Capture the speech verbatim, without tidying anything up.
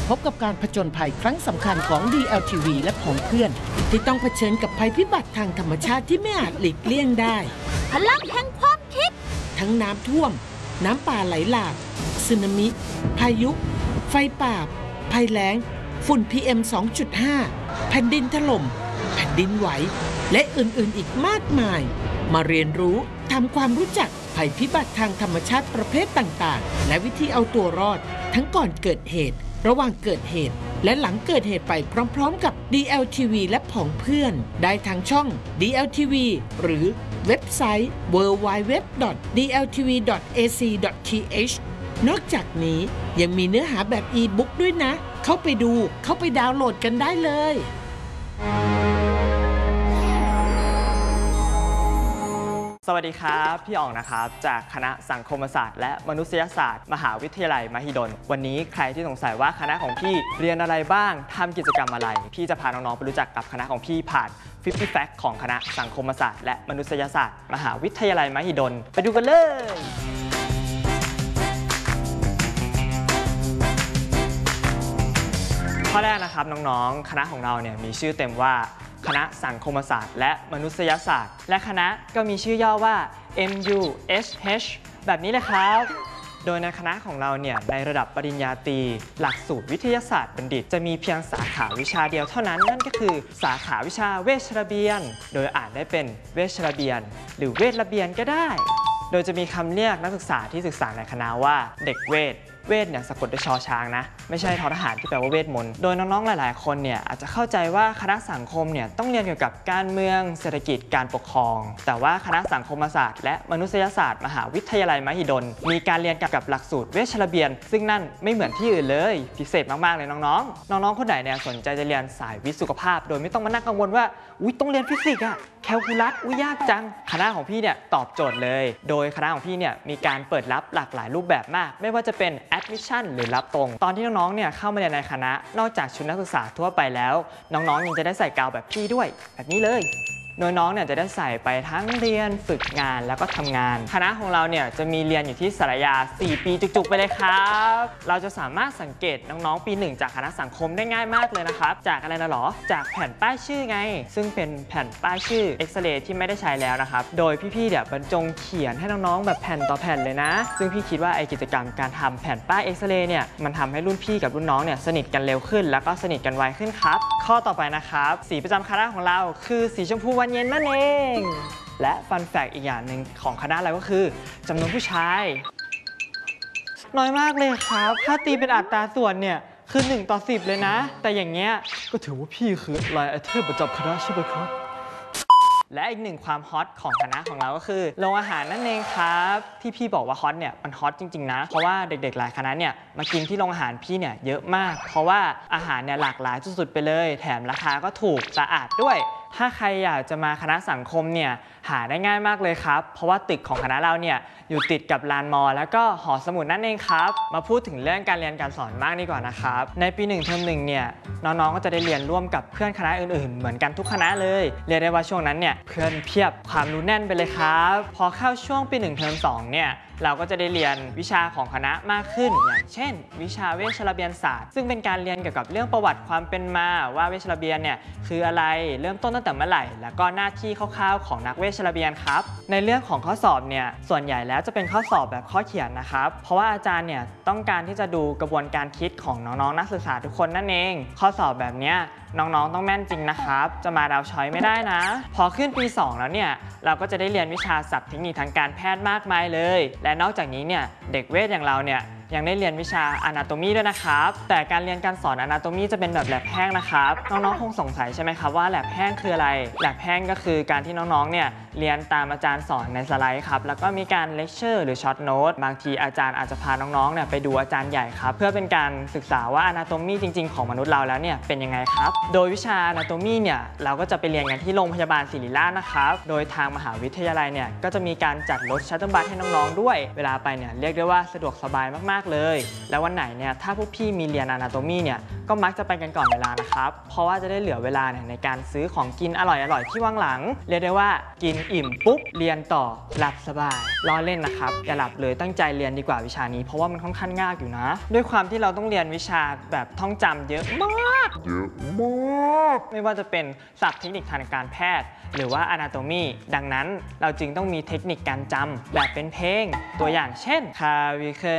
พบกับการผจญภัยครั้งสำคัญของ ดี แอล ที วี และผองเพื่อนที่ต้องเผชิญกับภัยพิบัติทางธรรมชาติที่ไม่อาจหลีกเลี่ยงได้พลังแห่งความคิดทั้งน้ำท่วมน้ำป่าไหลหลากสึนามิพายุไฟป่าภัยแล้งฝุ่น พี เอ็ม สองจุดห้า แผ่นดินถล่มแผ่นดินไหวและอื่นๆอีกมากมายมาเรียนรู้ทำความรู้จักภัยพิบัติทางธรรมชาติประเภทต่างๆและวิธีเอาตัวรอดทั้งก่อนเกิดเหตุระหว่างเกิดเหตุและหลังเกิดเหตุไปพร้อมๆกับ ดี แอล ที วี และผองเพื่อนได้ทางช่อง ดี แอล ที วี หรือเว็บไซต์ ดับเบิลยู ดับเบิลยู ดับเบิลยู ดอท ดี แอล ที วี ดอท เอ ซี ดอท ที เอช นอกจากนี้ยังมีเนื้อหาแบบอีบุ๊กด้วยนะเข้าไปดูเข้าไปดาวน์โหลดกันได้เลยสวัสดีครับพี่อ๋องนะครับจากคณะสังคมศาสตร์และมนุษยศาสตร์มหาวิทยาลัยมหิดลวันนี้ใครที่สงสัยว่าคณะของพี่เรียนอะไรบ้างทำกิจกรรมอะไรพี่จะพาน้องๆไปรู้จักกับคณะของพี่ผ่านห้าสิบ Fact ของคณะสังคมศาสตร์และมนุษยศาสตร์มหาวิทยาลัยมหิดลไปดูกันเลยข้อแรกนะครับน้องๆคณะของเราเนี่ยมีชื่อเต็มว่าคณะสังคมศาสตร์และมนุษยศาสตร์และคณะก็มีชื่อย่อว่า เอ็ม ยู เอช เอช แบบนี้เลยครับโดยในคณะของเราเนี่ยในระดับปริญญาตรีหลักสูตรวิทยาศาสตร์บัณฑิตจะมีเพียงสาขาวิชาเดียวเท่านั้นนั่นก็คือสาขาวิชาเวชระเบียนโดยอ่านได้เป็นเวชระเบียนหรือเวชระเบียนก็ได้โดยจะมีคำเรียกนักศึกษาที่ศึกษาในคณะว่าเด็กเวชเวทเนี่ยสะกดด้วยชอช้างนะไม่ใช่ทอทหารที่แปลว่าเวทมนต์โดยน้องๆหลายๆคนเนี่ยอาจจะเข้าใจว่าคณะสังคมเนี่ยต้องเรียนเกี่ยวกับการเมืองเศรษฐกิจการปกครองแต่ว่าคณะสังคมศาสตร์และมนุษยศาสตร์มหาวิทยาลัยมหิดลมีการเรียนกับหลักสูตรเวชระเบียนซึ่งนั่นไม่เหมือนที่อื่นเลยพิเศษมากๆเลยน้องๆน้องๆคนไหนเนี่ยสนใจจะเรียนสายวิทย์สุขภาพโดยไม่ต้องมานั่งกังวลว่าอุ๊ยต้องเรียนฟิสิกส์อะแคลคูลัสอุ๊ยยากจังคณะของพี่เนี่ยตอบโจทย์เลยโดยคณะของพี่เนี่ยมีการเปิดรับหลากหลายรูปแบบมากไม่ว่าจะเป็น admission หรือรับตรงตอนที่น้องๆเนี่ยเข้ามาเรียนในคณะนอกจากชุดนักศึกษาทั่วไปแล้วน้องๆยังจะได้ใส่กาวแบบพี่ด้วยแบบนี้เลยโดยน้องเนี่ยจะได้ใส่ไปทั้งเรียนฝึกงานแล้วก็ทำงานคณะของเราเนี่ยจะมีเรียนอยู่ที่สารยาสี่ปีจุกๆไปเลยครับเราจะสามารถสังเกตน้องๆปีหนึ่งจากคณะสังคมได้ง่ายมากเลยนะครับจากอะไรนะหรอจากแผ่นป้ายชื่อไงซึ่งเป็นแผ่นป้ายชื่อเอ็กซเรย์ที่ไม่ได้ใช้แล้วนะครับโดยพี่ๆเนี่ยบรรจงเขียนให้น้องๆแบบแผ่นต่อแผ่นเลยนะซึ่งพี่คิดว่าไอกิจกรรมการทำแผ่นป้ายเอ็กซเรย์เนี่ยมันทำให้รุ่นพี่กับรุ่นน้องเนี่ยสนิทกันเร็วขึ้นแล้วก็สนิทกันไวขึ้นครับข้อต่อไปนะครับสีประจำคณะของเราคือสีชมพูวันเย็นนั่นเองและฟันแฟกต์อีกอย่างหนึ่งของคณะเราก็คือจำนวนผู้ชายน้อยมากเลยครับถ้าตีเป็นอัตราส่วนเนี่ยคือหนึ่งต่อสิบเลยนะแต่อย่างเงี้ยก็ถือว่าพี่คือไลน์ไอเทมประจำคณะใช่ไหมครับและอีกหนึ่งความฮอตของคณะของเราก็คือโรงอาหารนั่นเองครับที่พี่บอกว่าฮอตเนี่ยมันฮอตจริงๆนะเพราะว่าเด็กๆหลายคณะเนี่ยมากินที่โรงอาหารพี่เนี่ยเยอะมากเพราะว่าอาหารเนี่ยหลากหลายสุดๆไปเลยแถมราคาก็ถูกสะอาดด้วยถ้าใครอยากจะมาคณะสังคมเนี่ยหาได้ง่ายมากเลยครับเพราะว่าตึกของคณะเราเนี่ยอยู่ติดกับลานมอแล้วก็หอสมุดนั่นเองครับมาพูดถึงเรื่องการเรียนการสอนมากดีกว่านะครับในปีหนึ่งเทอมหนึ่งเนี่ยน้องๆก็จะได้เรียนร่วมกับเพื่อนคณะอื่นๆเหมือนกันทุกคณะเลยเรียกได้ว่าช่วงนั้นเนี่ยเพื่อนเพียบความรู้แน่นไปเลยครับพอเข้าช่วงปีหนึ่งเทอมสองเนี่ยเราก็จะได้เรียนวิชาของคณะมากขึ้นอย่างเช่นวิชาเวชระเบียนศาสตร์ซึ่งเป็นการเรียนเกี่ยวกับเรื่องประวัติความเป็นมาว่าเวชระเบียนเนี่ยคืออะไรเริ่มต้นตั้งแต่เมื่อไหร่แล้วก็หน้าที่คร่าวๆของนักเวชระเบียนครับในเรื่องของข้อสอบเนี่ยส่วนใหญ่แล้วจะเป็นข้อสอบแบบข้อเขียนนะครับเพราะว่าอาจารย์เนี่ยต้องการที่จะดูกระบวนการคิดของน้องๆนักศึกษาทุกคนนั่นเองข้อสอบแบบนี้น้องๆต้องแม่นจริงนะครับจะมาเดาช้อยไม่ได้นะพอขึ้นปีสองแล้วเนี่ยเราก็จะได้เรียนวิชาศัพท์เทคนิคทางการแพทย์มากมายเลยและนอกจากนี้เนี่ยเด็กเวชอย่างเราเนี่ยยังได้เรียนวิชา Anatomy ด้วยนะครับแต่การเรียนการสอน Anatomy จะเป็นแบบแลบแห้งนะครับน้องๆคงสงสัยใช่ไหมครับว่าแลบแห้งคืออะไรแลบแห้งก็คือการที่น้องๆเนี่ยเรียนตามอาจารย์สอนในสไลด์ครับแล้วก็มีการเลคเชอร์หรือช็อตโน้ตบางทีอาจารย์อาจจะพาน้องๆเนี่ยไปดูอาจารย์ใหญ่ครับเพื่อเป็นการศึกษาว่า Anatomy จริงๆของมนุษย์เราแล้วเนี่ยเป็นยังไงครับโดยวิชา Anatomy เนี่ยเราก็จะไปเรียนกันที่โรงพยาบาลศิริราชนะครับโดยทางมหาวิทยาลัยเนี่ยก็จะมีการจัดรถชัตเติลบัสให้น้องๆด้วยเวลาไปเนี่ยเรียกได้ว่าสะดวกสบายมากๆเลยแล้ววันไหนเนี่ยถ้าพวกพี่มีเรียน Anatomy เนี่ยก็มักจะไปกันก่อนเวลานะครับเพราะว่าจะได้เหลือเวลาในการซื้อของกินอร่อยๆที่ว่างหลังเรียกได้ว่ากินอิ่มปุ๊บเรียนต่อหลับสบายล้อเล่นนะครับอย่าหลับเลยตั้งใจเรียนดีกว่าวิชานี้เพราะว่ามันค่อนข้างยากอยู่นะด้วยความที่เราต้องเรียนวิชาแบบท่องจำเยอะมากเยอะมากไม่ว่าจะเป็นศัพท์เทคนิคทางการแพทย์หรือว่า anatomy ดังนั้นเราจึงต้องมีเทคนิคการจำแบบเป็นเพลงตัวอย่างเช่น Clavicle